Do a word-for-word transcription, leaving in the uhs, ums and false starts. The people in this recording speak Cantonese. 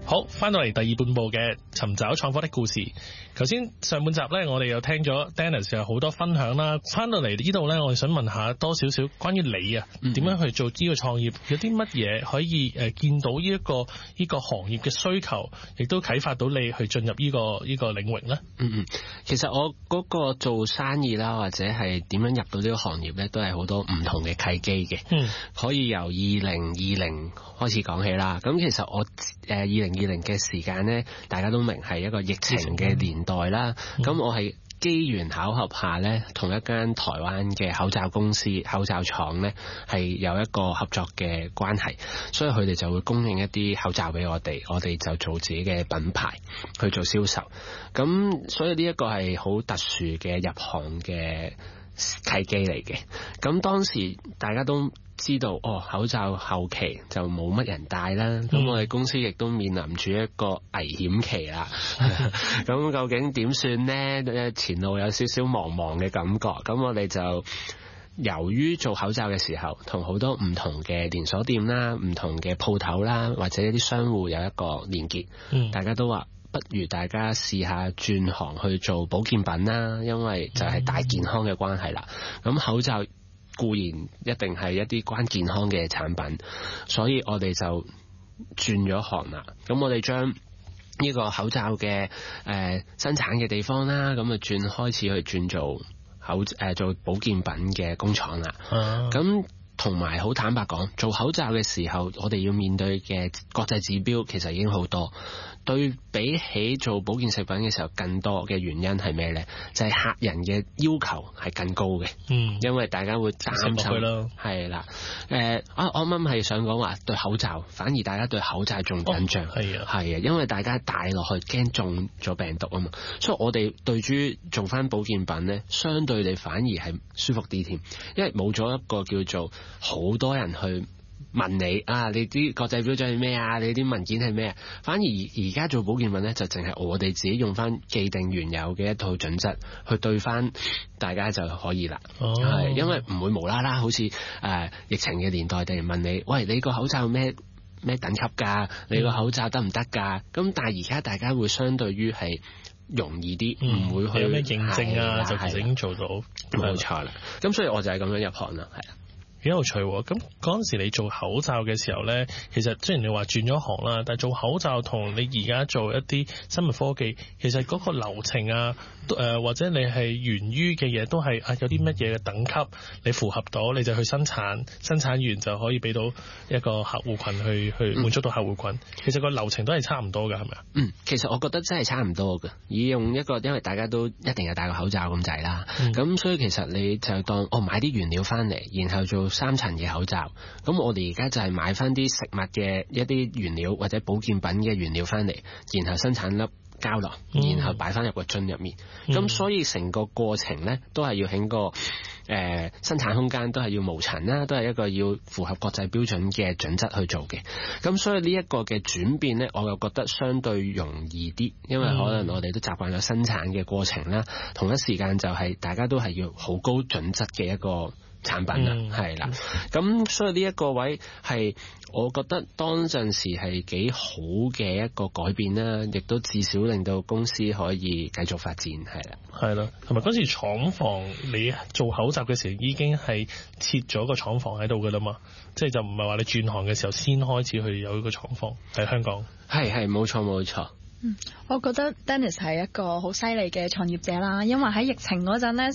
好，翻到嚟第二半部嘅尋找創科的故事。頭先上半集呢，我哋又聽咗 Dennis 有好多分享啦。翻到嚟呢度呢，我哋想問下多少少關於你啊，點樣去做呢個創業？有啲乜嘢可以誒見到呢一個呢個行業嘅需求，亦都啟發到你去進入呢個呢個領域呢？ 嗯嗯，其實我嗰個做生意啦，或者係點樣入到呢個行業呢，都係好多唔同嘅契機嘅。嗯，可以由二零二零開始講起啦。咁其實我誒二零二零嘅時間呢，大家都明係一個疫情嘅年代啦。咁、嗯、我係機緣巧合下呢，同一間台灣嘅口罩公司、口罩廠呢，係有一個合作嘅關係，所以佢哋就會供應一啲口罩俾我哋，我哋就做自己嘅品牌去做銷售。咁所以呢一個係好特殊嘅入行嘅契機嚟嘅。咁當時大家都知道哦，口罩後期就冇乜人戴啦，咁、嗯、我哋公司亦都面臨住一個危險期啦。咁究竟點算呢？前路有少少茫茫嘅感覺。咁我哋就由於做口罩嘅時候，同好多唔同嘅連鎖店啦、唔同嘅鋪頭啦，或者一啲商戶有一個連結，嗯、大家都話不如大家試下轉行去做保健品啦，因為就係大健康嘅關係啦。咁、嗯、口罩固然一定係一啲關健康嘅產品，所以我哋就轉咗行啦。咁我哋將呢個口罩嘅誒、呃、生產嘅地方啦，咁啊轉開始去轉做口誒、呃、做保健品嘅工廠啦。咁同埋好坦白講，做口罩嘅時候，我哋要面對嘅國際指標其實已經好多。對比起做保健食品嘅時候，更多嘅原因係咩呢？就係、是、客人嘅要求係更高嘅。嗯，因為大家會擔心係啦。誒，啊，我啱啱係想講話對口罩，反而大家對口罩仲緊張。係啊，係啊，因為大家戴落去驚中咗病毒啊嘛，所以我哋對於做翻保健品呢，相對地反而係舒服啲添，因為冇咗一個叫做好多人去問你啊，你啲國際標準係咩啊？你啲文件係咩啊？反而而家做保健品咧，就淨係我哋自己用翻既定原有嘅一套準則去對翻大家就可以啦。係、哦，因為唔會無啦啦好似誒、呃、疫情嘅年代，突然問你，喂，你個口罩咩咩等級㗎？你個口罩得唔得㗎？咁、嗯、但係而家大家會相對於係容易啲，唔、嗯、會去有咩認證啊？就其實已經做到， 冇錯啦。咁所以我就係咁樣入行啦，係啊。 幾有趣喎！咁嗰陣時你做口罩嘅時候呢，其實雖然你話轉咗行啦，但係做口罩同你而家做一啲生物科技，其實嗰個流程啊，誒、呃、或者你係源於嘅嘢都係啊有啲乜嘢嘅等級，你符合到你就去生產，生產完就可以俾到一個客戶群去去滿足到客戶群。嗯、其實個流程都係差唔多㗎，係咪啊？ 嗯，其實我覺得真係差唔多㗎。以用一個因為大家都一定係戴個口罩咁滯啦，咁、嗯、所以其實你就當哦買啲原料翻嚟，然後做三層嘅口罩，咁我哋而家就係買翻啲食物嘅一啲原料或者保健品嘅原料翻嚟，然後生產粒膠囊，然後擺翻入個樽入面。咁、嗯、所以成個過程呢，都係要喺個誒、呃、生產空間都係要無塵啦，都係一個要符合國際標準嘅準則去做嘅。咁所以呢一個嘅轉變呢，我又覺得相對容易啲，因為可能我哋都習慣咗生產嘅過程啦，同一時間就係大家都係要好高準則嘅一個產品啦，係啦、嗯，咁所以呢一個位係我覺得當陣時係幾好嘅一個改變啦，亦都至少令到公司可以繼續發展，係啦， 係啦，同埋嗰時廠房你做口罩嘅時候已經係設咗個廠房喺度噶啦嘛，即係就唔係話你轉行嘅時候先開始去有一個廠房喺香港， 係係冇錯冇錯。 嗯，我覺得 Dennis 係一個好犀利嘅創業者啦，因為喺疫情嗰陣咧，